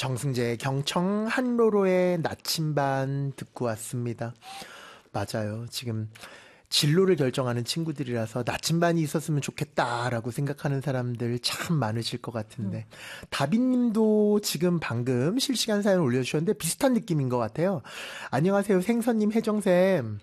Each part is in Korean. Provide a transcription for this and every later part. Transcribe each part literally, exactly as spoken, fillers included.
정승재 경청 한로로의 나침반 듣고 왔습니다. 맞아요. 지금 진로를 결정하는 친구들이라서 나침반이 있었으면 좋겠다라고 생각하는 사람들 참 많으실 것 같은데 음. 다빈님도 지금 방금 실시간 사연 올려주셨는데 비슷한 느낌인 것 같아요. 안녕하세요. 생선님 혜정쌤.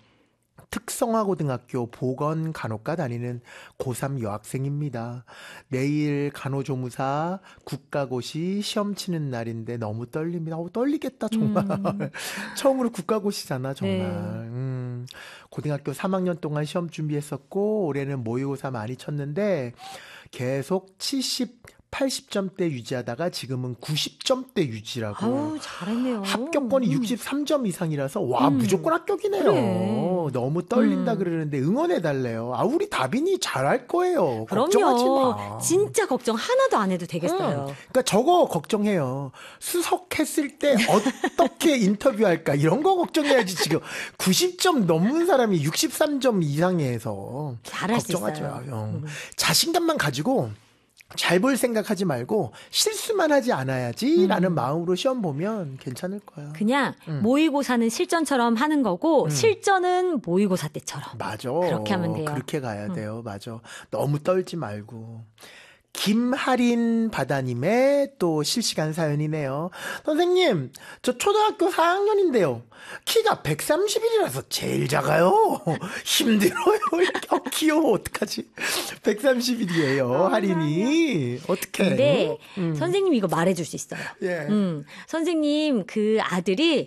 특성화고등학교 보건간호과 다니는 고삼 여학생입니다. 내일 간호조무사 국가고시 시험 치는 날인데 너무 떨립니다. 어, 떨리겠다 정말. 음. 처음으로 국가고시잖아 정말. 네. 음, 고등학교 삼 학년 동안 시험 준비했었고 올해는 모의고사 많이 쳤는데 계속 칠십, 팔십 점대 유지하다가 지금은 구십 점대 유지라고. 아우, 잘했네요. 합격권이 음. 육십삼 점 이상이라서 와 음. 무조건 합격이네요. 그래. 너무 떨린다 음. 그러는데 응원해달래요. 아 우리 다빈이 잘할 거예요. 그럼요. 걱정하지 마. 진짜 걱정 하나도 안 해도 되겠어요. 음. 그러니까 저거 걱정해요. 수석했을 때 어떻게 인터뷰할까 이런 거 걱정해야지. 지금 구십 점 넘는 사람이 육십삼 점 이상해서 잘할 수 걱정하지 있어요. 마요. 음. 자신감만 가지고 잘 볼 생각하지 말고 실수만 하지 않아야지라는 음. 마음으로 시험 보면 괜찮을 거야. 그냥 음. 모의고사는 실전처럼 하는 거고 음. 실전은 모의고사 때처럼. 맞아. 그렇게 하면 돼요. 그렇게 가야 돼요. 음. 맞아. 너무 떨지 말고. 김하린 바다님의 또 실시간 사연이네요. 선생님, 저 초등학교 사 학년인데요. 키가 백삼십일이라서 제일 작아요. 힘들어요. 어, 귀여워. 어떡하지? 백삼십일이에요. 아, 하린이. 어떡해. 근데 음. 선생님 이거 말해줄 수 있어요. 예. 음, 선생님 그 아들이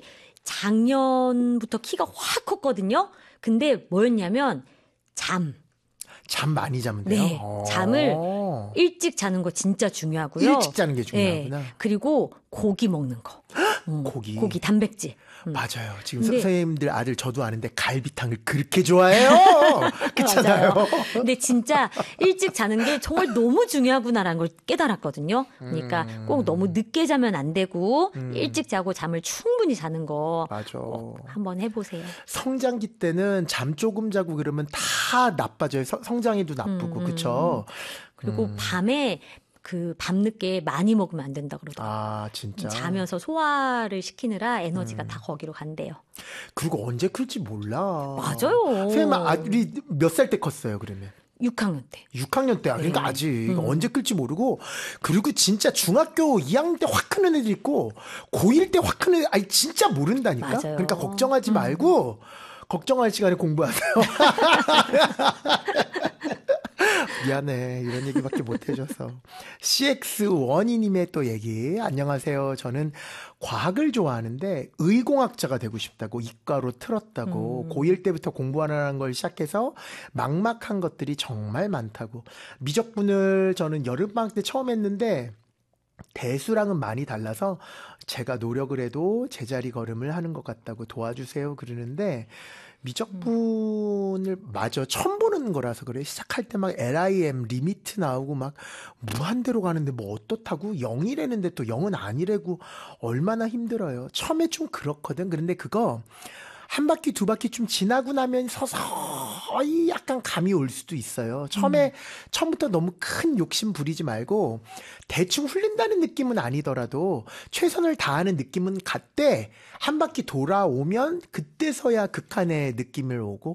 작년부터 키가 확 컸거든요. 근데 뭐였냐면 잠. 잠 많이 자면 돼요? 네. 잠을 일찍 자는 거 진짜 중요하고요. 일찍 자는 게 중요하구나. 네. 그리고 고기 먹는 거. 음, 고기. 고기, 단백질. 음. 맞아요. 지금 근데, 선생님들 아들 저도 아는데 갈비탕을 그렇게 좋아해요. 그렇잖아요. 근데 진짜 일찍 자는 게 정말 너무 중요하구나라는 걸 깨달았거든요. 그러니까 음. 꼭 너무 늦게 자면 안 되고 음. 일찍 자고 잠을 충분히 자는 거 맞아. 꼭 한번 해보세요. 성장기 때는 잠 조금 자고 그러면 다 나빠져요. 서, 성장에도 나쁘고 음. 그렇죠. 그리고 음. 밤에 그 밤늦게 많이 먹으면 안 된다 그러더라고요. 아, 진짜? 자면서 소화를 시키느라 에너지가 음. 다 거기로 간대요. 그리고 언제 클지 몰라. 맞아요. 선생님 아들이 몇 살 때 컸어요, 그러면? 육 학년 때. 육 학년 때. 그러니까 네. 아직 음. 언제 클지 모르고. 그리고 진짜 중학교 이 학년 때 확 크는 애들 있고 고일 때 확 크는 애들 아니 진짜 모른다니까. 맞아요. 그러니까 걱정하지 음. 말고 걱정할 시간에 공부하세요. 미안해. 이런 얘기밖에 못 해줘서. 씨엑스 원이님의 또 얘기. 안녕하세요. 저는 과학을 좋아하는데 의공학자가 되고 싶다고 이과로 틀었다고 음. 고일 때부터 공부하는 걸 시작해서 막막한 것들이 정말 많다고. 미적분을 저는 여름방학 때 처음 했는데 대수랑은 많이 달라서 제가 노력을 해도 제자리 걸음을 하는 것 같다고 도와주세요 그러는데 미적분을 마저 처음 보는 거라서 그래. 시작할 때 막 엘아이엠 리미트 나오고 막 무한대로 가는데 뭐 어떻다고 영이라는데 또 영은 아니래고 얼마나 힘들어요. 처음에 좀 그렇거든. 그런데 그거 한 바퀴 두 바퀴 좀 지나고 나면 서서히 약간 감이 올 수도 있어요. 처음에 음. 처음부터 너무 큰 욕심 부리지 말고 대충 흘린다는 느낌은 아니더라도 최선을 다하는 느낌은 갖되 한 바퀴 돌아오면 그때서야 극한의 느낌을 오고